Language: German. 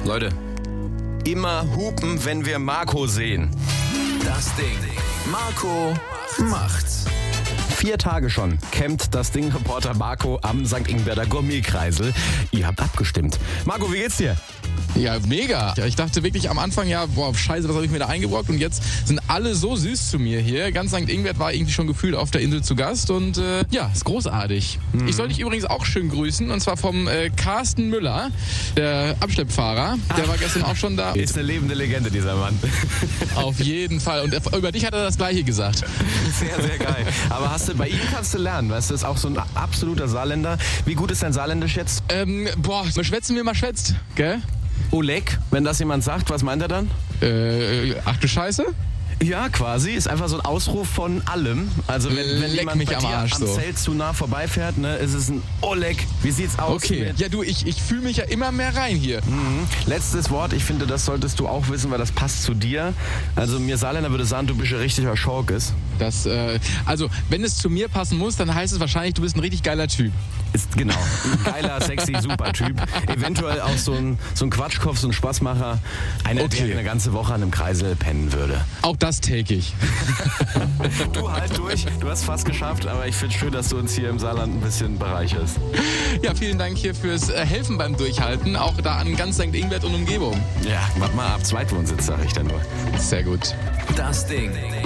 Leute, immer hupen, wenn wir Marco sehen. Das Ding. Marco macht's. 4 Tage schon campt das Ding-Reporter Marco am St. Ingbert Gourmetkreisel. Ihr habt abgestimmt. Marco, wie geht's dir? Ja, mega. Ja, ich dachte wirklich am Anfang, scheiße, was habe ich mir da eingebrockt? Und jetzt sind alle so süß zu mir hier. Ganz St. Ingbert war irgendwie schon gefühlt auf der Insel zu Gast und ist großartig. Ich soll dich übrigens auch schön grüßen und zwar vom Carsten Müller, der Abschleppfahrer. Der war gestern auch schon da. Ist eine lebende Legende, dieser Mann. Auf jeden Fall. Und über dich hat er das Gleiche gesagt. Sehr, sehr geil. Aber bei ihm kannst du lernen, weißt du, ist auch so ein absoluter Saarländer. Wie gut ist dein Saarländisch jetzt? Mal schwätzen, wie man schwätzt, gell? Oleg, wenn das jemand sagt, was meint er dann? Ach du Scheiße? Ja, quasi. Ist einfach so ein Ausruf von allem. Also wenn jemand mich bei am dir Arsch am so. Zelt zu nah vorbeifährt, ne, ist es ein Oleg. Wie sieht's aus? Okay. Ja, du, ich fühle mich ja immer mehr rein hier. Letztes Wort. Ich finde, das solltest du auch wissen, weil das passt zu dir. Also mir Saarländer würde sagen, du bist ein richtiger Schorkes. Also, wenn es zu mir passen muss, dann heißt es wahrscheinlich, du bist ein richtig geiler Typ. Ist genau. Ein geiler, sexy, super Typ. Eventuell auch so ein Quatschkopf, so ein Spaßmacher. Einer, der eine ganze Woche an einem Kreisel pennen würde. Auch das take ich. Du halt durch. Du hast fast geschafft, aber ich finde es schön, dass du uns hier im Saarland ein bisschen bereicherst. Ja, vielen Dank hier fürs Helfen beim Durchhalten. Auch da an ganz St. Ingbert und Umgebung. Ja, warte mal ab. Zweitwohnsitz, sag ich dann nur. Sehr gut. Das Ding.